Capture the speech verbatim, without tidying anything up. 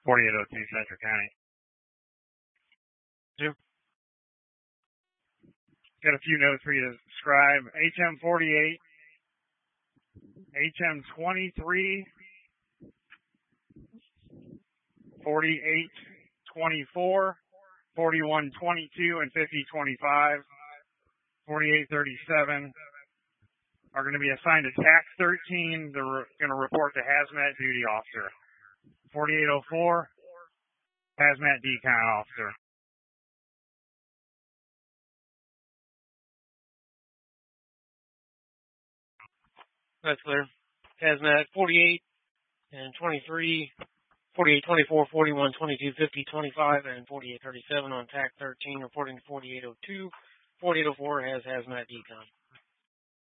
forty-eight oh two Central County. Jim? Got a few notes for you to scribe. H M forty-eight, H M twenty-three, forty-eight twenty-four, forty-one twenty-two, and fifty twenty-five, forty-eight thirty-seven are going to be assigned to Tax thirteen. They're going to report to Hazmat Duty Officer. forty-eight oh four, Hazmat Decon Officer. That's clear. Hazmat forty-eight and twenty-three, forty-eight twenty-four, forty-one twenty-two, fifty twenty-five, and forty-eight thirty-seven on T A C thirteen reporting to forty-eight oh two. forty-eight oh four has Hazmat Decon.